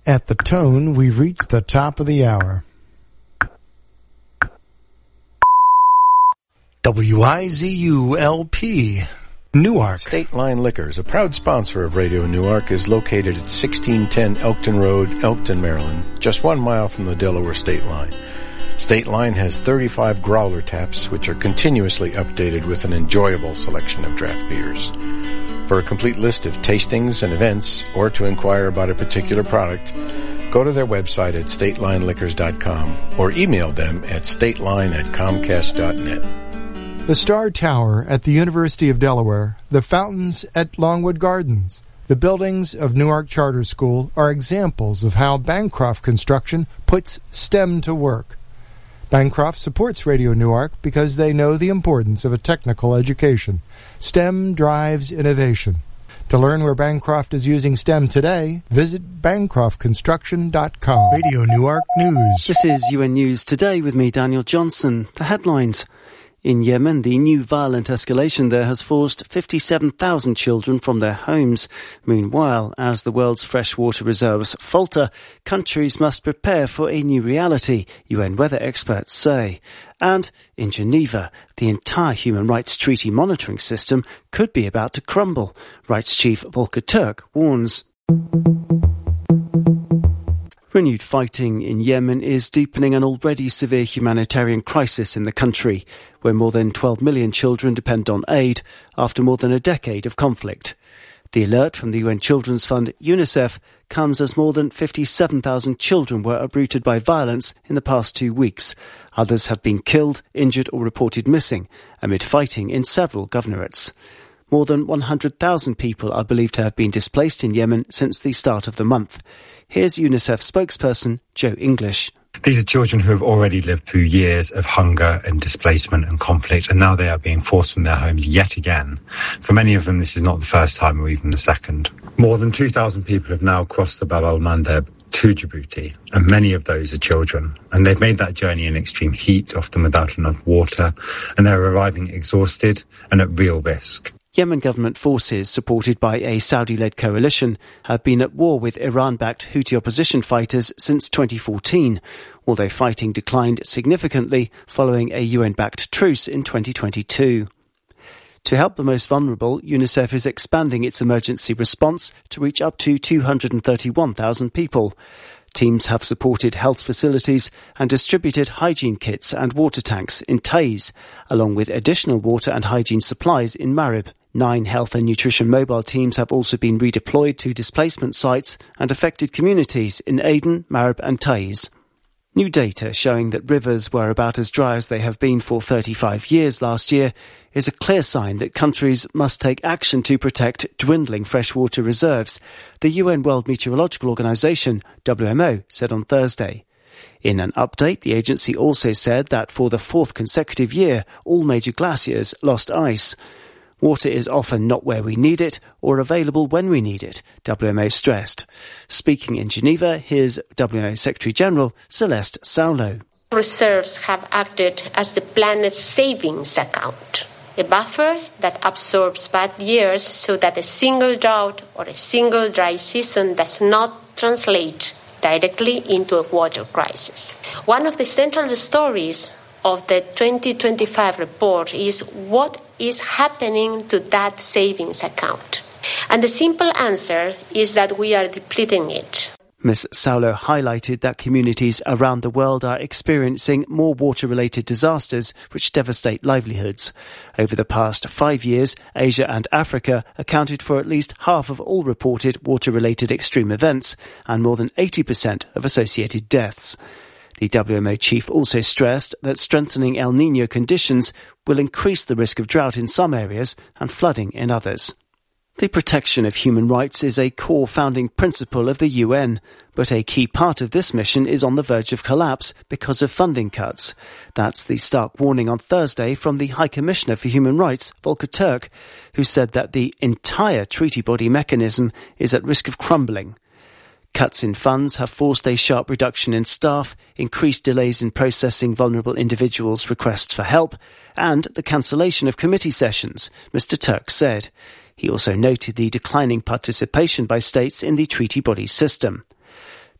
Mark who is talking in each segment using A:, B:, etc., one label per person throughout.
A: At the tone, we've reached the top of the hour. WIZU-LP, Newark.
B: State Line Liquors, a proud sponsor of Radio Newark, is located at 1610 Elkton Road, Elkton, Maryland, just 1 mile from the Delaware State Line. State Line has 35 growler taps, which are continuously updated with an enjoyable selection of draft beers. For a complete list of tastings and events, or to inquire about a particular product, go to their website at statelineliquors.com or email them at stateline@comcast.net.
A: The Star Tower at the University of Delaware, the fountains at Longwood Gardens, the buildings of Newark Charter School are examples of how Bancroft Construction puts STEM to work. Bancroft supports Radio Newark because they know the importance of a technical education. STEM drives innovation. To learn where Bancroft is using STEM today, visit bancroftconstruction.com. Radio Newark News.
C: This is UN News Today with me, Daniel Johnson. The headlines. In Yemen, the new violent escalation there has forced 57,000 children from their homes. Meanwhile, as the world's freshwater reserves falter, countries must prepare for a new reality, UN weather experts say. And in Geneva, the entire human rights treaty monitoring system could be about to crumble. Rights Chief Volker Turk warns. Renewed fighting in Yemen is deepening an already severe humanitarian crisis in the country, where more than 12 million children depend on aid after more than a decade of conflict. The alert from the UN Children's Fund, UNICEF, comes as more than 57,000 children were uprooted by violence in the past 2 weeks. Others have been killed, injured or reported missing amid fighting in several governorates. More than 100,000 people are believed to have been displaced in Yemen since the start of the month. Here's UNICEF spokesperson Joe English.
D: These are children who have already lived through years of hunger and displacement and conflict, and now they are being forced from their homes yet again. For many of them, this is not the first time or even the second. More than 2,000 people have now crossed the Bab al-Mandeb to Djibouti, and many of those are children. And they've made that journey in extreme heat, often without enough water, and they're arriving exhausted and at real risk.
C: Yemen government forces, supported by a Saudi-led coalition, have been at war with Iran-backed Houthi opposition fighters since 2014, although fighting declined significantly following a UN-backed truce in 2022. To help the most vulnerable, UNICEF is expanding its emergency response to reach up to 231,000 people. Teams have supported health facilities and distributed hygiene kits and water tanks in Taiz, along with additional water and hygiene supplies in Marib. 9 health and nutrition mobile teams have also been redeployed to displacement sites and affected communities in Aden, Marib and Taiz. New data showing that rivers were about as dry as they have been for 35 years last year is a clear sign that countries must take action to protect dwindling freshwater reserves, the UN World Meteorological Organization, WMO, said on Thursday. In an update, the agency also said that for the 4th consecutive year, all major glaciers lost ice. Water is often not where we need it or available when we need it, WMO stressed. Speaking in Geneva, here's WMO Secretary-General Celeste Saulo.
E: Reserves have acted as the planet's savings account, a buffer that absorbs bad years so that a single drought or a single dry season does not translate directly into a water crisis. One of the central stories of the 2025 report is what is happening to that savings account. And the simple answer is that we are depleting it.
C: Ms. Saulo highlighted that communities around the world are experiencing more water-related disasters which devastate livelihoods. Over the past 5 years, Asia and Africa accounted for at least half of all reported water-related extreme events and more than 80% of associated deaths. The WMO chief also stressed that strengthening El Niño conditions will increase the risk of drought in some areas and flooding in others. The protection of human rights is a core founding principle of the UN, but a key part of this mission is on the verge of collapse because of funding cuts. That's the stark warning on Thursday from the High Commissioner for Human Rights, Volker Turk, who said that the entire treaty body mechanism is at risk of crumbling. Cuts in funds have forced a sharp reduction in staff, increased delays in processing vulnerable individuals' requests for help, and the cancellation of committee sessions, Mr. Turk said. He also noted the declining participation by states in the treaty body system.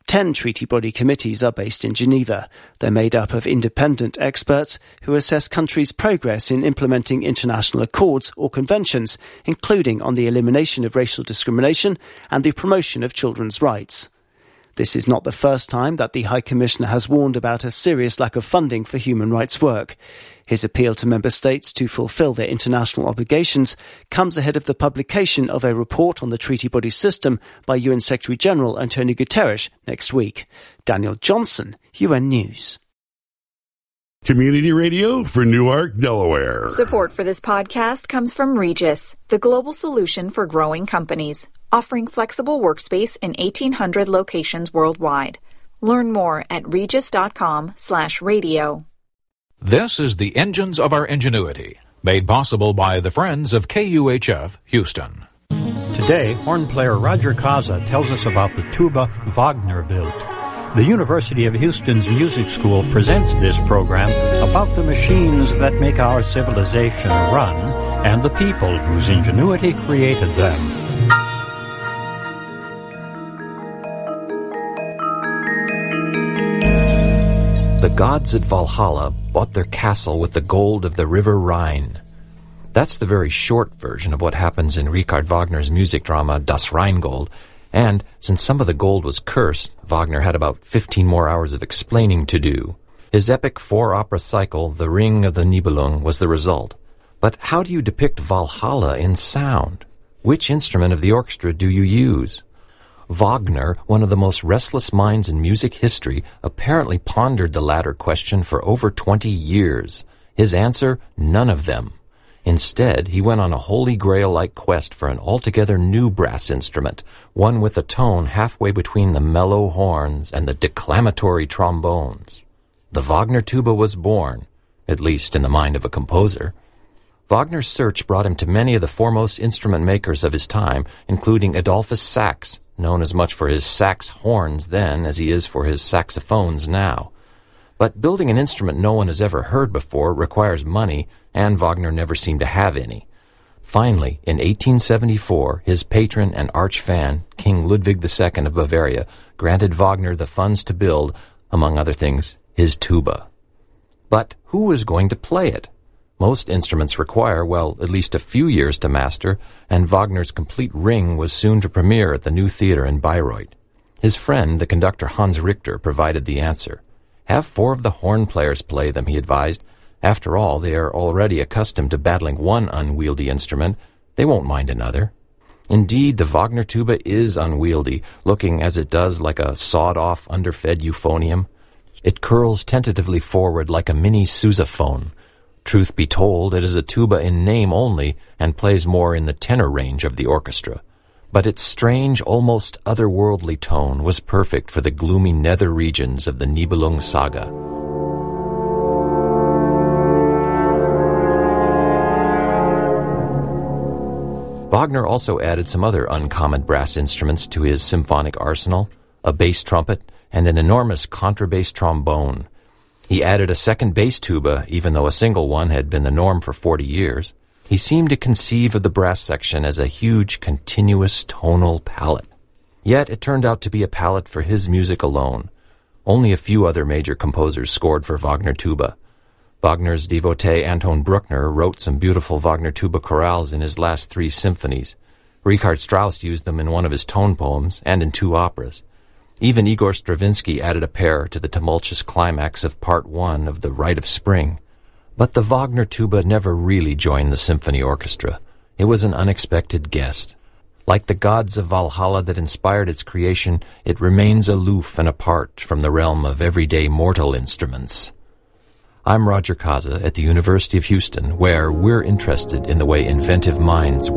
C: 10 treaty body committees are based in Geneva. They're made up of independent experts who assess countries' progress in implementing international accords or conventions, including on the elimination of racial discrimination and the promotion of children's rights. This is not the first time that the High Commissioner has warned about a serious lack of funding for human rights work. His appeal to member states to fulfil their international obligations comes ahead of the publication of a report on the treaty body system by UN Secretary-General Antonio Guterres next week. Daniel Johnson, UN News.
F: Community radio for Newark, Delaware.
G: Support for this podcast comes from Regis, the global solution for growing companies, offering flexible workspace in 1,800 locations worldwide. Learn more at regis.com/radio.
H: This is the Engines of Our Ingenuity, made possible by the Friends of KUHF Houston.
I: Today, horn player Roger Kaza tells us about the tuba Wagner built. The University of Houston's Music School presents this program about the machines that make our civilization run and the people whose ingenuity created them.
J: The gods at Valhalla bought their castle with the gold of the river Rhine. That's the very short version of what happens in Richard Wagner's music drama Das Rheingold, and since some of the gold was cursed, Wagner had about 15 more hours of explaining to do. His epic four-opera cycle, The Ring of the Nibelung, was the result. But how do you depict Valhalla in sound? Which instrument of the orchestra do you use? Wagner, one of the most restless minds in music history, apparently pondered the latter question for over 20 years. His answer, none of them. Instead, he went on a Holy Grail-like quest for an altogether new brass instrument, one with a tone halfway between the mellow horns and the declamatory trombones. The Wagner tuba was born, at least in the mind of a composer. Wagner's search brought him to many of the foremost instrument makers of his time, including Adolphus Sax, known as much for his sax horns then as he is for his saxophones now. But building an instrument no one has ever heard before requires money, and Wagner never seemed to have any. Finally, in 1874, his patron and arch-fan, King Ludwig II of Bavaria, granted Wagner the funds to build, among other things, his tuba. But who was going to play it? Most instruments require, well, at least a few years to master, and Wagner's complete ring was soon to premiere at the new theater in Bayreuth. His friend, the conductor Hans Richter, provided the answer. Have 4 of the horn players play them, he advised. After all, they are already accustomed to battling one unwieldy instrument. They won't mind another. Indeed, the Wagner tuba is unwieldy, looking as it does like a sawed-off, underfed euphonium. It curls tentatively forward like a mini sousaphone. Truth be told, it is a tuba in name only and plays more in the tenor range of the orchestra. But its strange, almost otherworldly tone was perfect for the gloomy nether regions of the Nibelung saga. Wagner also added some other uncommon brass instruments to his symphonic arsenal, a bass trumpet and an enormous contrabass trombone. He added a second bass tuba, even though a single one had been the norm for 40 years. He seemed to conceive of the brass section as a huge, continuous tonal palette. Yet it turned out to be a palette for his music alone. Only a few other major composers scored for Wagner tuba. Wagner's devotee Anton Bruckner wrote some beautiful Wagner tuba chorales in his last 3 symphonies. Richard Strauss used them in one of his tone poems and in 2 operas. Even Igor Stravinsky added a pair to the tumultuous climax of Part 1 of The Rite of Spring. But the Wagner tuba never really joined the symphony orchestra. It was an unexpected guest. Like the gods of Valhalla that inspired its creation, it remains aloof and apart from the realm of everyday mortal instruments. I'm Roger Kaza at the University of Houston, where we're interested in the way inventive minds